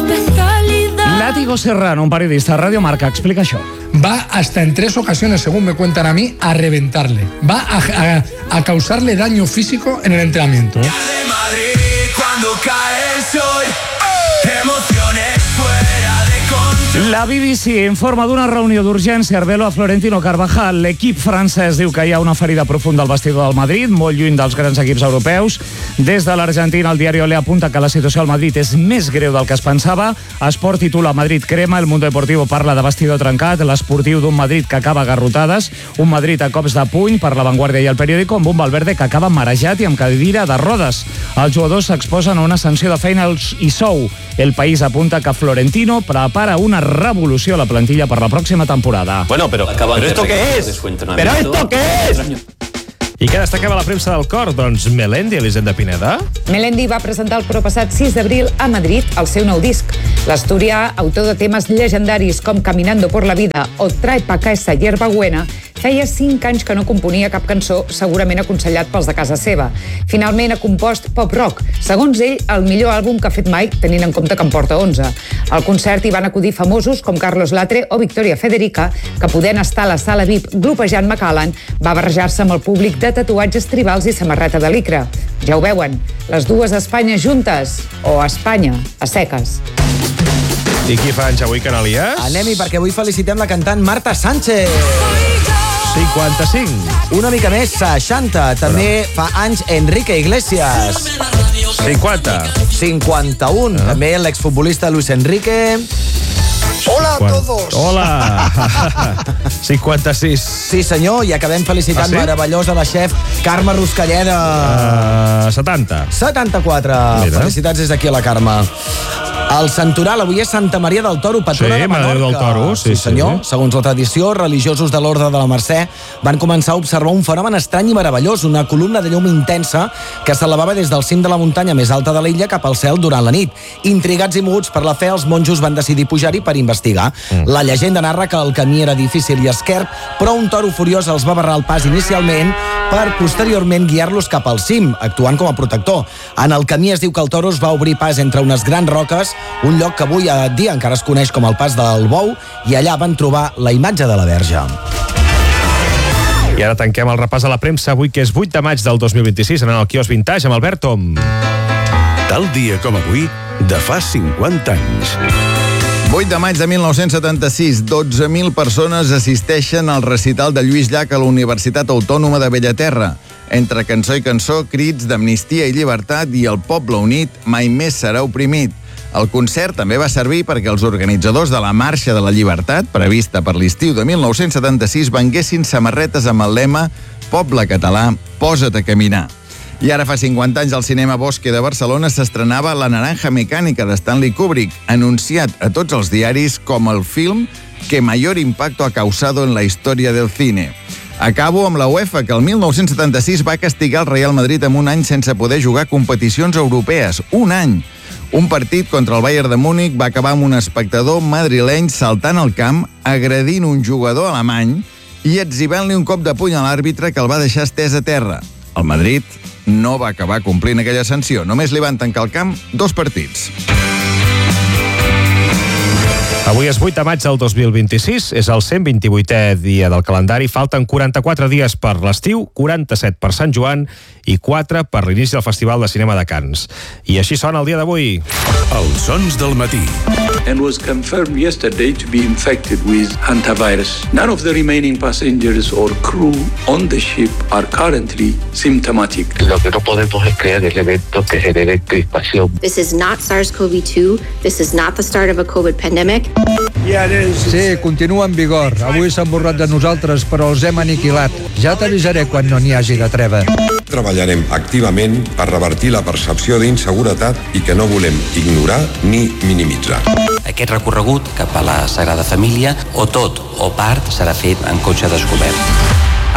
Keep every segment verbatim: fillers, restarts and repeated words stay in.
especialidad. Látigo Serrano, un periodista de Radio Marca, explica això. Va hasta en tres ocasiones, según me cuentan a mí, a reventarle. Va a, a, a causarle daño físico en el entrenamiento. De Madrid, cuando cae el sol, emociones fuera de control. La B B C informa d'una reunió d'urgència Arbelo a Florentino Carvajal. L'equip francès diu que hi ha una ferida profunda al vestidor del Madrid, molt lluny dels grans equips europeus. Des de l'Argentina, el diari Olé apunta que la situació al Madrid és més greu del que es pensava. Esport titula Madrid crema, el Mundo Deportivo parla de vestidor trencat, l'esportiu d'un Madrid que acaba a garrotades, un Madrid a cops de puny per La Vanguardia i El Periódico, amb un Valverde que acaba marejat i amb cadira de rodes. Els jugadors s'exposen a una sanció de feina i sou. El País apunta que Florentino prepara una revolució a la plantilla per la pròxima temporada. Bueno, pero, ¿pero esto qué es? ¿Pero esto qué es? I què destacava la premsa del cor? Doncs Melendi, Elisenda Pineda. Melendi va presentar el proppassat sis d'abril a Madrid el seu nou disc. L'asturià, autor de temes llegendaris com Caminando por la vida o Trae pa' acá esa hierba buena, feia cinc anys que no componia cap cançó, segurament aconsellat pels de casa seva. Finalment ha compost pop-rock, segons ell, el millor àlbum que ha fet mai, tenint en compte que en porta onze. Al concert hi van acudir famosos com Carlos Latre o Victoria Federica, que podent estar a la sala V I P glopejant Macallan, va barrejar-se amb el públic de tatuatges tribals i samarreta de licra. Ja ho veuen, les dues Espanyes juntes o Espanya a seques. I qui fa anys avui, Canalies? Anem-hi, perquè avui felicitem la cantant Marta Sánchez. cinquanta-cinc. Una mica més, seixanta. També fa anys Enrique Iglesias. cinquanta. cinquanta-un. Ah. També l'exfutbolista Luis Enrique. Hola a todos. Hola. cinquanta-sis. Sí, senyor, i acabem felicitant ah, sí? meravellós a la xef Carme Ruscalleda. Uh, setanta. setanta-quatre. Mira. Felicitats des d'aquí a la Carme. El Santoral avui és Santa Maria del Toro, patrona sí, de Menorca. Del Toro, sí, sí, senyor. Sí. Segons la tradició, religiosos de l'Orde de la Mercè van començar a observar un fenomen estrany i meravellós, una columna de llum intensa que s'elevava des del cim de la muntanya més alta de l'illa cap al cel durant la nit. Intrigats i moguts per la fe, els monjos van decidir pujar-hi per investigar. Mm. La llegenda narra que el camí era difícil i esquerp, però un toro furiós els va barrar el pas inicialment per posteriorment guiar-los cap al cim, actuant com a protector. En el camí es diu que el toro es va obrir pas entre unes grans roques, un lloc que avui a dia encara es coneix com el Pas del Bou, i allà van trobar la imatge de la Verge. I ara tanquem el repàs a la premsa avui, que és vuit de maig del dos mil vint-i-sis, anant al quiosc Vintage amb Albert Tom. Tal dia com avui, de fa cinquanta anys. vuit de maig de mil nou-cents setanta-sis, dotze mil persones assisteixen al recital de Lluís Llach a la Universitat Autònoma de Bellaterra. Entre cançó i cançó, crits d'amnistia i llibertat i el poble unit mai més serà oprimit. El concert també va servir perquè els organitzadors de la Marxa de la Llibertat, prevista per l'estiu de mil nou-cents setanta-sis, venguessin samarretes amb el lema Poble català, posa't a caminar. I ara fa cinquanta anys al cinema Bosque de Barcelona s'estrenava La naranja mecànica de Stanley Kubrick, anunciat a tots els diaris com el film que mayor impacto ha causado en la historia del cine. Acabo amb la UEFA, que el mil nou-cents setanta-sis va castigar el Real Madrid amb un any sense poder jugar competicions europees. Un any! Un partit contra el Bayern de Múnich va acabar amb un espectador madrileny saltant al camp, agredint un jugador alemany i etzibant-li un cop de puny a l'àrbitre que el va deixar estès a terra. El Madrid no va acabar complint aquella sanció. Només li van tancar el camp dos partits. Avui és vuit de maig del dos mil vint-i-sis, és el cent vint-i-vuitè dia del calendari. Falten quaranta-quatre dies per l'estiu, quaranta-set per Sant Joan i quatre per l'inici del Festival de Cinema de Cannes. I així sona el dia d'avui. Els sons del matí. And was confirmed yesterday to be infected with hantavirus. None of the remaining passengers or crew on the ship are currently symptomatic. Lo que no podemos es crear elementos que generen crispación. This is not SARS-C o V two. This is not the start of a COVID pandemic. Sí, continua en vigor. Avui s'han borrat de nosaltres, però els hem aniquilat. Ja t'avisaré quan no n'hi hagi de treva. Treballarem activament per revertir la percepció d'inseguretat i que no volem ignorar ni minimitzar. Aquest recorregut cap a la Sagrada Família, o tot o part, serà fet en cotxe descobert.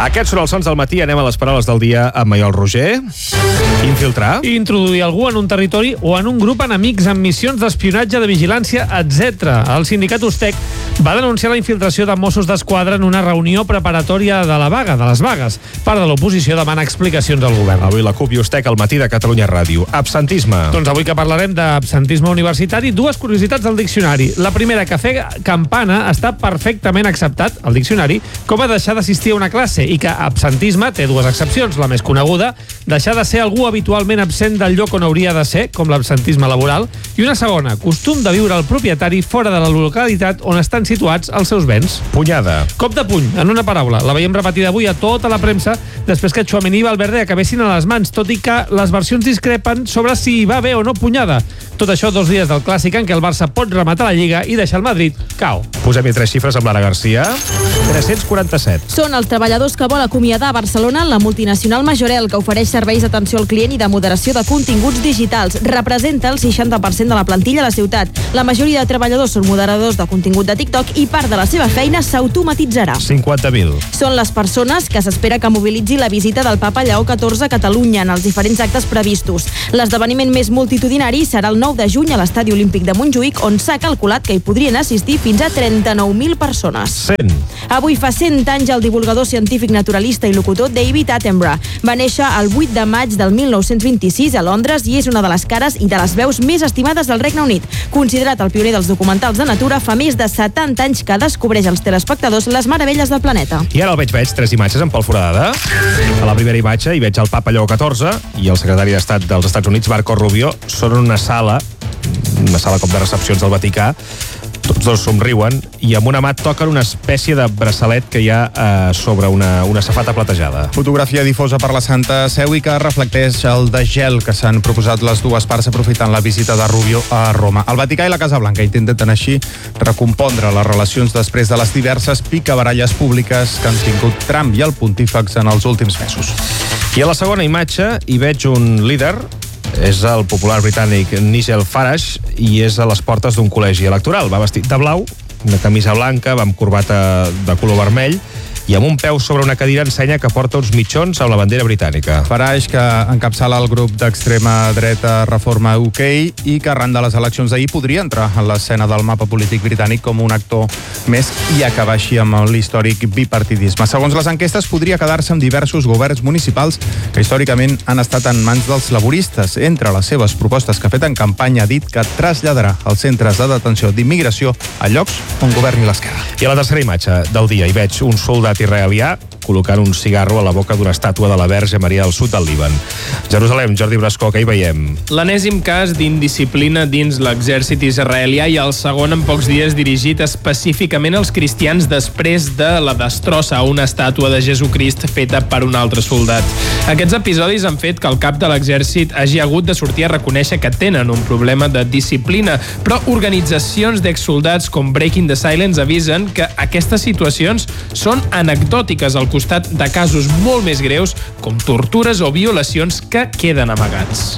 Aquests són els sons del matí. Anem a les paraules del dia amb Maiol Roger. Infiltrar. Introduir algú en un territori o en un grup enemics amb missions d'espionatge, de vigilància, etcètera. El sindicat Ustec va denunciar la infiltració de Mossos d'Esquadra en una reunió preparatòria de la vaga, de les vagues. Part de l'oposició demana explicacions al govern. Avui la CUP i Ustec al matí de Catalunya Ràdio. Absentisme. Doncs avui que parlarem d'absentisme universitari, dues curiositats del diccionari. La primera, que fer campana està perfectament acceptat al diccionari com a deixar d'assistir a una classe, i que absentisme té dues excepcions. La més coneguda, deixar de ser algú habitualment absent del lloc on hauria de ser, com l'absentisme laboral, i una segona, costum de viure el propietari fora de la localitat on estan situats els seus béns. Punyada. Cop de puny, en una paraula. La veiem repetida avui a tota la premsa després que Tchouaméni i Valverde acabessin a les mans, tot i que les versions discrepen sobre si hi va bé o no punyada. Tot això dos dies del clàssic en què el Barça pot rematar la Lliga i deixar el Madrid cao. Posem-hi tres xifres amb Lara Garcia. tres-cents quaranta-set. Són els treballadors que vol acomiadar a Barcelona la multinacional Majorel, que ofereix serveis d'atenció al client i de moderació de continguts digitals. Representa el seixanta per cent de la plantilla a la ciutat. La majoria de treballadors són moderadors de contingut de TikTok i part de la seva feina s'automatitzarà. cinquanta mil. Són les persones que s'espera que mobilitzi la visita del papa Lleó catorze a Catalunya en els diferents actes previstos. L'esdeveniment més multitudinari serà el nou de juny a l'Estadi Olímpic de Montjuïc, on s'ha calculat que hi podrien assistir fins a trenta-nou mil persones. cent. Avui fa cent anys el divulgador científic, naturalista i locutor David Attenborough. Va néixer el vuit de maig del mil nou-cents vint-i-sis a Londres i és una de les cares i de les veus més estimades del Regne Unit. Considerat el pioner dels documentals de natura, fa més de setanta anys que descobreix als telespectadors les meravelles del planeta. I ara el veig, veig tres imatges amb Pol Foradada. A la primera imatge hi veig el papa Lleó catorze i el secretari d'Estat dels Estats Units, Marco Rubio. Són en una sala, una sala com de recepcions del Vaticà. Tots dos somriuen i amb una mà toquen una espècie de braçalet que hi ha eh, sobre una, una safata platejada. Fotografia difosa per la Santa Seu i que reflecteix el desgel que s'han proposat les dues parts aprofitant la visita de Rubio a Roma. El Vaticà i la Casa Blanca intenten així recompondre les relacions després de les diverses picabaralles públiques que han tingut Trump i el pontífex en els últims mesos. I a la segona imatge hi veig un líder. És el popular britànic Nigel Farage i és a les portes d'un col·legi electoral. Va vestit de blau, una camisa blanca, va amb corbata de color vermell i amb un peu sobre una cadira ensenya que porta uns mitjons amb la bandera britànica. Farage, que encapçala el grup d'extrema dreta Reforma U K i que arran de les eleccions d'ahir podria entrar en l'escena del mapa polític britànic com un actor més i acabar així amb l'històric bipartidisme. Segons les enquestes, podria quedar-se amb diversos governs municipals que històricament han estat en mans dels laboristes. Entre les seves propostes que ha fet en campanya ha dit que traslladarà els centres de detenció d'immigració a llocs on governi l'esquerra. I a la tercera imatge del dia hi veig un soldat israelià col·locant un cigarro a la boca d'una estàtua de la Verge Maria del Sud del Líban. Jerusalem, Jordi Brascó, què hi veiem? L'enèsim cas d'indisciplina dins l'exèrcit israelià i el segon en pocs dies dirigit específicament als cristians després de la destrossa a una estàtua de Jesucrist feta per un altre soldat. Aquests episodis han fet que el cap de l'exèrcit hagi hagut de sortir a reconèixer que tenen un problema de disciplina, però organitzacions d'exsoldats com Breaking the Silence avisen que aquestes situacions són anecdòtiques al costat de casos molt més greus com tortures o violacions que queden amagats.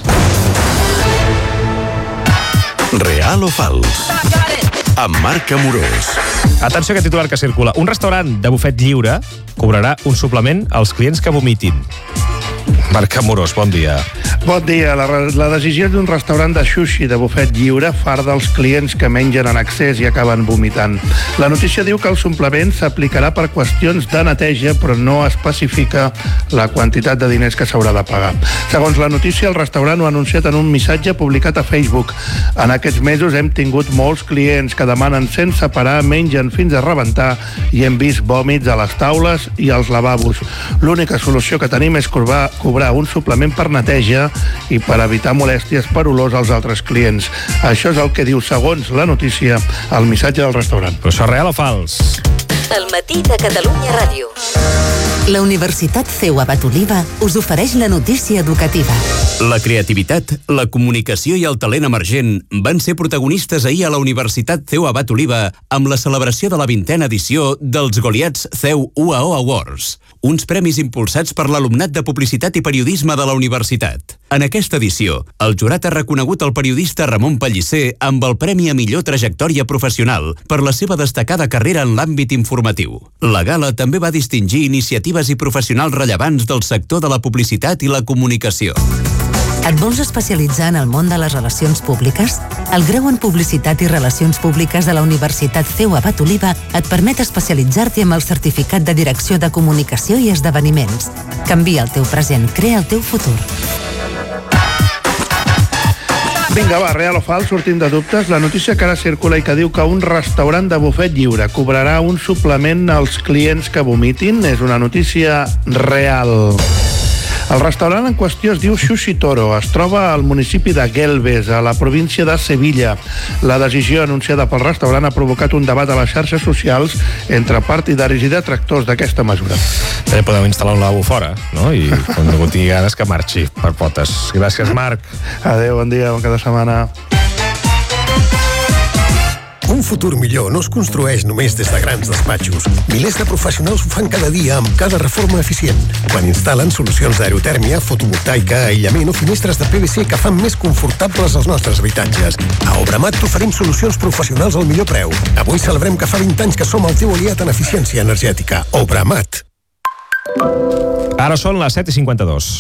Real o fals? Amb Marc Amorós. Atenció a aquest titular que circula. Un restaurant de bufet lliure cobrarà un suplement als clients que vomitin. Marc Amorós, bon dia. Bon dia. La, la decisió d'un restaurant de sushi de bufet lliure farda els clients que mengen en excés i acaben vomitant. La notícia diu que el suplement s'aplicarà per qüestions de neteja, però no especifica la quantitat de diners que s'haurà de pagar. Segons la notícia, el restaurant ho ha anunciat en un missatge publicat a Facebook. En aquests mesos hem tingut molts clients que demanen sense parar, mengen fins a rebentar i hem vist vòmits a les taules i als lavabos. L'única solució que tenim és cobrar, cobrar un suplement per neteja i per evitar molèsties per olors als altres clients. Això és el que diu, segons la notícia, el missatge del restaurant. Però això és real o fals? El matí de Catalunya Ràdio. La Universitat C E U Abat Oliva us ofereix la notícia educativa. La creativitat, la comunicació i el talent emergent van ser protagonistes ahir a la Universitat C E U Abat Oliva amb la celebració de la vintena edició dels Goliats C E U U A O Awards, uns premis impulsats per l'alumnat de Publicitat i Periodisme de la Universitat. En aquesta edició, el jurat ha reconegut el periodista Ramon Pellicer amb el Premi a Millor Trajectòria Professional per la seva destacada carrera en l'àmbit informatiu. La gala també va distingir iniciatives creatives i professionals rellevants del sector de la publicitat i la comunicació. Et vols especialitzar en el món de les relacions públiques? El grau en Publicitat i Relacions Públiques de la Universitat C E U Abat Oliva et permet especialitzar-t'hi amb el certificat de Direcció de Comunicació i Esdeveniments. Canvia el teu present, crea el teu futur. Vinga, va, real o fals, sortint de dubtes, la notícia que ara circula i que diu que un restaurant de bufet lliure cobrarà un suplement als clients que vomitin és una notícia real. El restaurant en qüestió es diu Sushi Toro. Es troba al municipi de Gelbes, a la província de Sevilla. La decisió anunciada pel restaurant ha provocat un debat a les xarxes socials entre partidaris i detractors d'aquesta mesura. També podem instal·lar un lavabo fora, no? I quan ningú tingui ganes que marxi per potes. Gràcies, Marc. Adéu, bon dia, bon cada setmana. Un futur millor no es construeix només des de grans despatxos. Milers de professionals ho fan cada dia amb cada reforma eficient. Quan instal·len solucions d'aerotèrmia, fotovoltaica, aïllament o finestres de P V C que fan més confortables els nostres habitatges. A Obramat t'oferim solucions professionals al millor preu. Avui celebrem que fa vint anys que som el teu aliat en eficiència energètica. Obramat. Ara són les set i cinquanta-dos.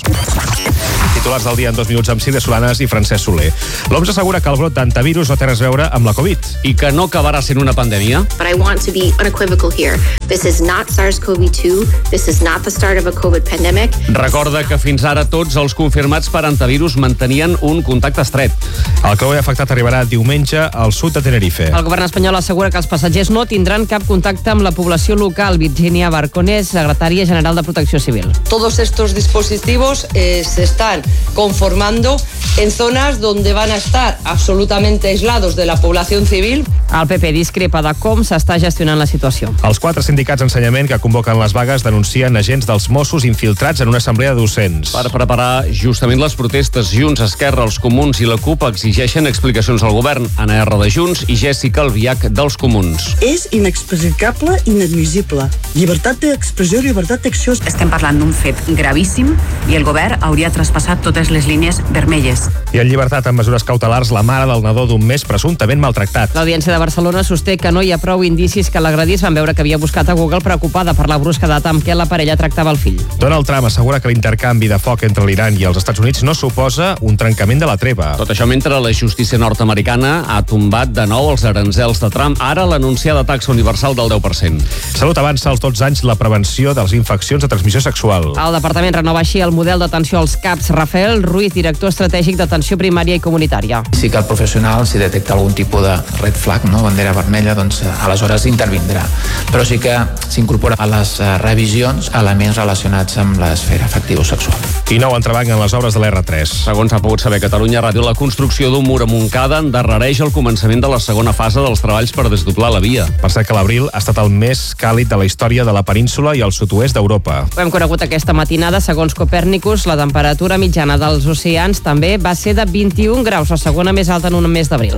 Titulars del dia en dos minuts amb Sílvia Solanes i Francesc Soler. L'O M S assegura que el brot d'antivirus no té res a veure amb la Covid. I que no acabarà sent una pandèmia. But I want to be unequivocal here. This is not SARS-C o V two. This is not the start of a COVID pandemic. Recorda que fins ara tots els confirmats per antivirus mantenien un contacte estret. El que ho ha afectat arribarà diumenge al sud de Tenerife. El govern espanyol assegura que els passatgers no tindran cap contacte amb la població local. Virginia Barconés, secretària general de Protecció Civil. Todos estos dispositivos eh, se están conformando en zonas donde van a estar absolutamente aislados de la población civil. El P P discrepa de com s'està gestionant la situació. Els quatre sindicats d'ensenyament que convoquen les vagues denuncien agents dels Mossos infiltrats en una assemblea de docents. Per preparar justament les protestes, Junts, Esquerra, els Comuns i la CUP exigeixen explicacions al govern. Anna R de Junts i Jessica Albiach dels Comuns. És inexplicable, inadmissible. Llibertat d'expressió i llibertat d'acció. Estem parlant d'un fet gravíssim i el govern hauria traspassat totes les línies vermelles. I en llibertat amb mesures cautelars la mare del nadó d'un mes presumptament maltractat. L'Audiència de Barcelona sosté que no hi ha prou indicis que l'agredís. Van veure que havia buscat a Google preocupada per la brusquedat amb què la parella tractava el fill. Donald Trump assegura que l'intercanvi de foc entre l'Iran i els Estats Units no suposa un trencament de la treva. Tot això mentre la justícia nord-americana ha tombat de nou els aranzels de Trump, ara l'anunciada taxa universal del deu per cent. Salut avança als dotze anys la prevenció de les infeccions de transmissió sexual. El departament renova així el model d'atenció als CAPs. Rafael Ruiz, director estratègic d'atenció primària i comunitària. Si que el professional, si detecta algun tipus de red flag, no, bandera vermella, doncs aleshores intervindrà. Però sí que s'incorpora a les revisions elements relacionats amb l'esfera afectivo-sexual. I nou entrebanc en les obres de l'R tres. Segons ha pogut saber Catalunya Ràdio, la construcció d'un mur a Montcada endarrereix el començament de la segona fase dels treballs per desdoblar la via. Per cert que l'abril ha estat el més càlid de la història de la península i el sud-oest d'Europa. Ho hem conegut aquesta matinada. Segons Copèrnicus, la temperatura mitjana dels oceans també va ser de vint-i-un graus, la segona més alta en un mes d'abril.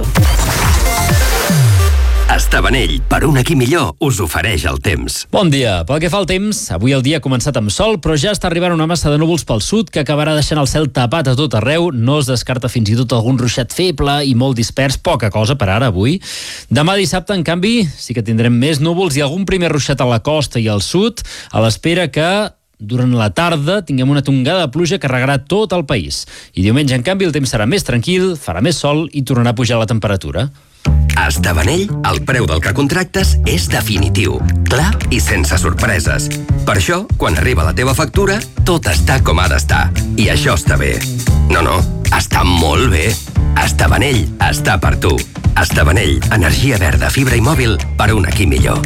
Estavanell, per un aquí millor, us ofereix el temps. Bon dia. Pel que fa al temps, avui el dia ha començat amb sol, però ja està arribant una massa de núvols pel sud que acabarà deixant el cel tapat a tot arreu. No es descarta fins i tot algun ruixat feble i molt dispers, poca cosa per ara avui. Demà dissabte, en canvi, sí que tindrem més núvols i algun primer ruixat a la costa i al sud, a l'espera que durant la tarda tinguem una tongada de pluja que regarà tot el país. I diumenge, en canvi, el temps serà més tranquil, farà més sol i tornarà a pujar la temperatura. A Estavanell, el preu del que contractes és definitiu, clar i sense sorpreses. Per això, quan arriba la teva factura, tot està com ha d'estar. I això està bé. No, no, està molt bé. Estavanell està per tu. Estavanell, energia verda, fibra i mòbil per un aquí millor.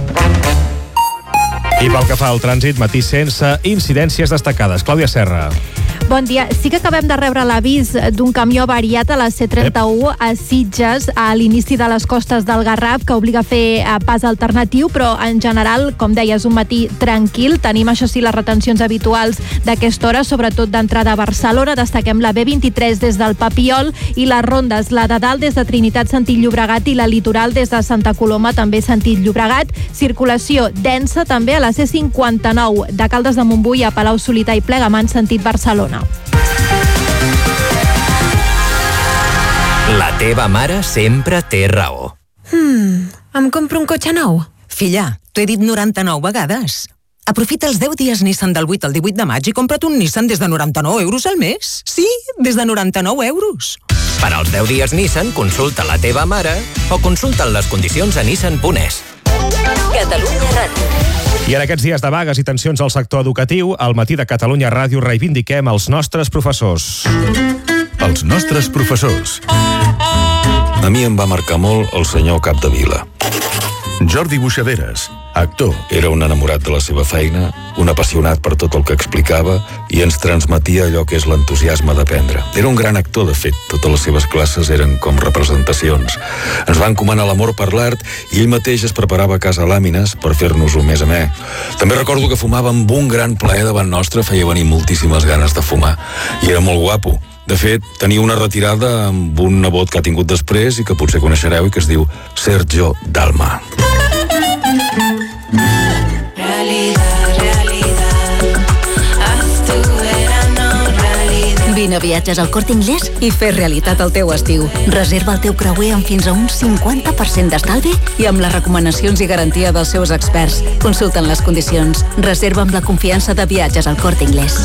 I pel que fa al trànsit, matí sense incidències destacades. Clàudia Serra. Bon dia. Sí que acabem de rebre l'avís d'un camió avariat a la C trenta-u a Sitges a l'inici de les costes del Garraf que obliga a fer pas alternatiu, però en general, com deies, un matí tranquil. Tenim, això sí, les retencions habituals d'aquesta hora, sobretot d'entrada a Barcelona. Destaquem la B vint-i-tres des del Papiol i les rondes, la de dalt des de Trinitat sentit Llobregat i la litoral des de Santa Coloma també sentit Llobregat. Circulació densa també a la C cinquanta-nou de Caldes de Montbui a Palau Solità i Plegamans sentit Barcelona. La teva mare sempre té raó. Hmm, em compro un cotxe nou? Filla, t'ho he dit noranta-nou vegades. Aprofita els deu dies Nissan del vuit al divuit de maig i compra't un Nissan des de noranta-nou euros al mes. Sí, des de noranta-nou euros. Per als deu dies Nissan, consulta la teva mare o consulta les condicions a nissan punt es. Catalunya Ràdio. I en aquests dies de vagues i tensions al sector educatiu, al matí de Catalunya Ràdio reivindiquem els nostres professors. Els nostres professors. A mi em va marcar molt el senyor Capdevila. Jordi Buixaderes, actor. Era un enamorat de la seva feina, un apassionat per tot el que explicava i ens transmetia allò que és l'entusiasme d'aprendre. Era un gran actor, de fet. Totes les seves classes eren com representacions. Ens va encomanar l'amor per l'art i ell mateix es preparava a casa làmines per fer-nos-ho més amè. També recordo que fumava amb un gran plaer davant nostre, feia venir moltíssimes ganes de fumar. I era molt guapo. De fet, tenia una retirada amb un nebot que ha tingut després i que potser coneixereu i que es diu Sergio Dalma. Vine a Viatges al Corte Inglés i fer realitat el teu estiu. Reserva el teu creuer amb fins a un cinquanta per cent d'estalvi i amb les recomanacions i garantia dels seus experts. Consulten les condicions. Reserva amb la confiança de Viatges al Corte Inglés.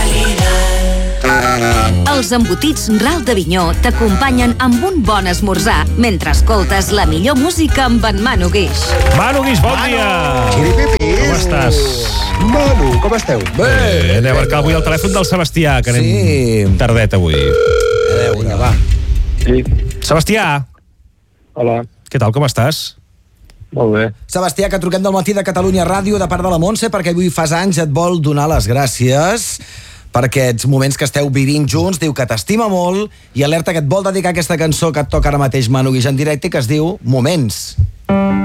Els embotits Ral d'Avinyó t'acompanyen amb un bon esmorzar mentre escoltes la millor música amb en Manu Guix. Manu Guix, bon dia! Com estàs? Manu, com esteu? Bé, anem a marcar avui el telèfon del Sebastià, que anem sí. tardet avui. Adéu, vinga, va. Sí. Sebastià! Hola. Què tal, com estàs? Molt bé. Sebastià, que truquem del matí de Catalunya Ràdio de part de la Montse, perquè avui fas anys, et vol donar les gràcies per aquests moments que esteu vivint junts, diu que t'estima molt i alerta que et vol dedicar aquesta cançó que et toca ara mateix Manu Guix en directe, que es diu Moments.